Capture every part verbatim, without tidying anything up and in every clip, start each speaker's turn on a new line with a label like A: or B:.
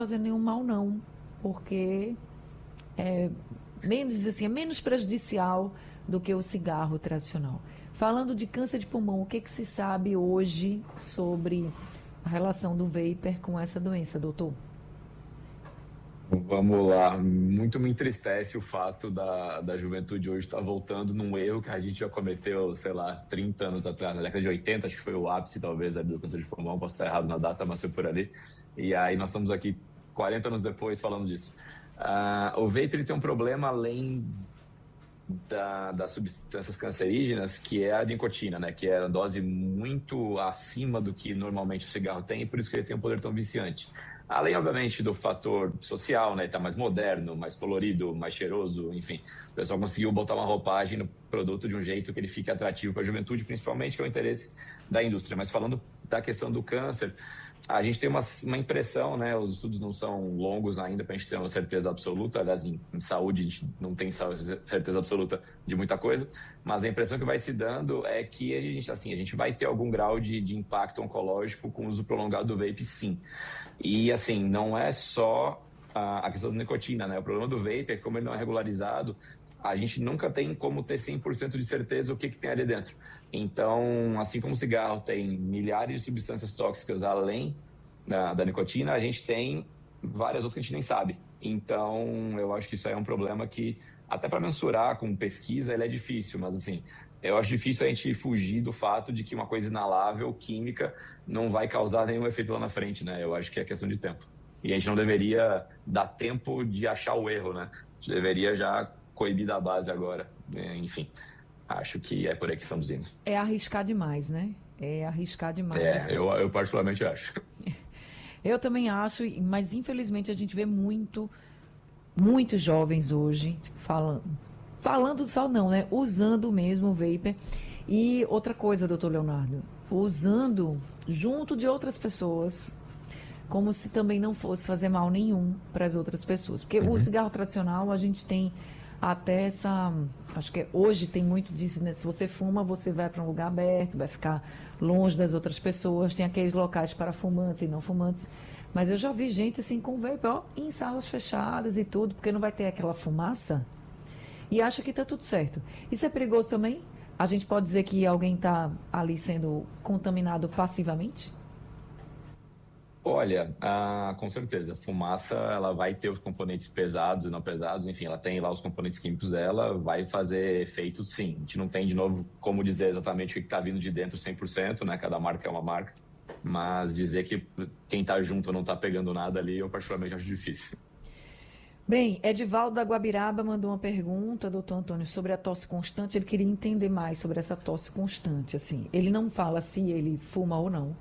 A: fazer nenhum mal não, porque é menos, assim, é menos prejudicial do que o cigarro tradicional. Falando de câncer de pulmão, o que, que se sabe hoje sobre a relação do vapor com essa doença, doutor?
B: Vamos lá. Muito me entristece o fato da, da juventude hoje estar voltando num erro que a gente já cometeu, sei lá, trinta anos atrás, na década de oitenta, acho que foi o ápice, talvez, ali do câncer de pulmão. Posso estar errado na data, mas foi por ali. E aí nós estamos aqui quarenta anos depois falando disso. Ah, o vape ele tem um problema além da, das substâncias cancerígenas, que é a nicotina, né? Que é a dose muito acima do que normalmente o cigarro tem, e por isso que ele tem um poder tão viciante. Além, obviamente, do fator social, né? Tá mais moderno, mais colorido, mais cheiroso, enfim. O pessoal conseguiu botar uma roupagem no produto de um jeito que ele fique atrativo para a juventude, principalmente, que é o interesse da indústria. Mas falando da questão do câncer, a gente tem uma, uma impressão, né? Os estudos não são longos ainda para a gente ter uma certeza absoluta. Aliás, em, em saúde, a gente não tem certeza absoluta de muita coisa, mas a impressão que vai se dando é que a gente, assim, a gente vai ter algum grau de, de impacto oncológico com o uso prolongado do vape, sim. E, assim, não é só a, a questão da nicotina, né? O problema do vape é que, como ele não é regularizado, a gente nunca tem como ter cem por cento de certeza o que, que tem ali dentro. Então, assim como o cigarro tem milhares de substâncias tóxicas além da, da nicotina, a gente tem várias outras que a gente nem sabe. Então, eu acho que isso aí é um problema que, até para mensurar com pesquisa, ele é difícil, mas assim, eu acho difícil a gente fugir do fato de que uma coisa inalável, química, não vai causar nenhum efeito lá na frente, né? Eu acho que é questão de tempo. E a gente não deveria dar tempo de achar o erro, né? A gente deveria já coibir da base agora. É, enfim, acho que é por aí que estamos indo.
A: É arriscar demais, né? É arriscar
B: É,
A: demais.
B: eu, eu particularmente acho.
A: Eu também acho, mas infelizmente a gente vê muito, muitos jovens hoje falando, falando só não, né? Usando mesmo o vapor. E outra coisa, doutor Leonardo, usando junto de outras pessoas, como se também não fosse fazer mal nenhum para as outras pessoas. Porque o
B: Uhum.
A: cigarro tradicional, a gente tem até essa. Acho que hoje tem muito disso, né? Se você fuma, você vai para um lugar aberto, vai ficar longe das outras pessoas. Tem aqueles locais para fumantes e não fumantes. Mas eu já vi gente assim com vape, ó, em salas fechadas e tudo, porque não vai ter aquela fumaça e acha que está tudo certo. Isso é perigoso também? A gente pode dizer que alguém está ali sendo contaminado passivamente?
B: Olha, ah, com certeza, a fumaça ela vai ter os componentes pesados e não pesados, enfim, ela tem lá os componentes químicos dela, vai fazer efeito sim. A gente não tem, de novo, como dizer exatamente o que está vindo de dentro cem por cento, né? Cada marca é uma marca, mas dizer que quem está junto não está pegando nada ali, eu particularmente acho difícil.
A: Bem, Edivaldo da Guabiraba mandou uma pergunta, doutor Antônio, sobre a tosse constante. Ele queria entender mais sobre essa tosse constante. Assim, ele não fala se ele fuma ou não,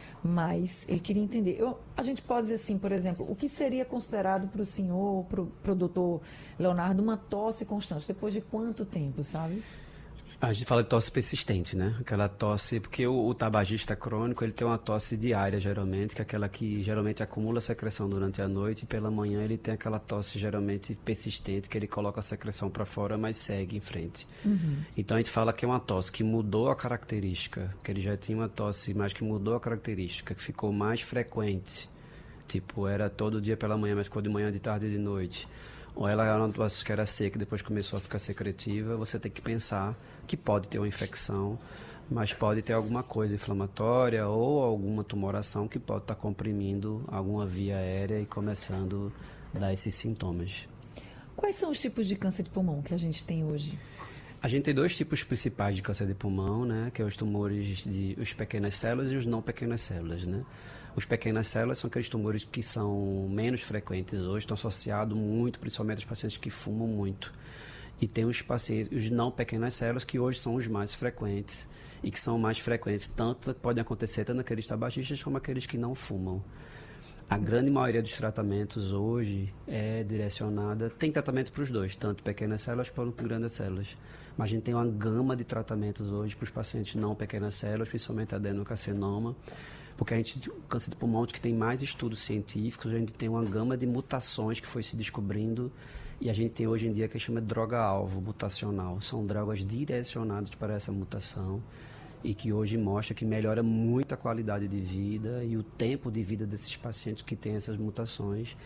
A: mas ele queria entender. Eu, a gente pode dizer assim, por exemplo, o que seria considerado para o senhor, para o doutor Leonardo, uma tosse constante? Depois de quanto tempo, sabe?
C: A gente fala de tosse persistente, né? Aquela tosse, porque o, o tabagista crônico, ele tem uma tosse diária, geralmente, que é aquela que geralmente acumula secreção durante a noite e pela manhã ele tem aquela tosse geralmente persistente, que ele coloca a secreção para fora, mas segue em frente.
A: Uhum.
C: Então a gente fala que é uma tosse que mudou a característica, que ele já tinha uma tosse, mas que mudou a característica, que ficou mais frequente. Tipo, era todo dia pela manhã, mas ficou de manhã, de tarde e de noite. Ou ela era uma tosse que era seca e depois começou a ficar secretiva, você tem que pensar que pode ter uma infecção, mas pode ter alguma coisa inflamatória ou alguma tumoração que pode estar comprimindo alguma via aérea e começando a dar esses sintomas.
A: Quais são os tipos de câncer de pulmão que a gente tem hoje?
C: A gente tem dois tipos principais de câncer de pulmão, né? Que é os tumores de os pequenas células e os não pequenas células, né? Os pequenas células são aqueles tumores que são menos frequentes hoje, estão associados muito, principalmente aos pacientes que fumam muito. E tem os pacientes, os não pequenas células, que hoje são os mais frequentes e que são mais frequentes, tanto podem acontecer tanto naqueles tabagistas como aqueles que não fumam. A grande maioria dos tratamentos hoje é direcionada, tem tratamento para os dois, tanto pequenas células quanto grandes células. Mas a gente tem uma gama de tratamentos hoje para os pacientes não pequenas células, principalmente adenocarcinoma, porque a gente, o câncer de pulmão, que tem mais estudos científicos, a gente tem uma gama de mutações que foi se descobrindo e a gente tem hoje em dia que chama de droga-alvo mutacional. São drogas direcionadas para essa mutação e que hoje mostra que melhora muito a qualidade de vida e o tempo de vida desses pacientes que têm essas mutações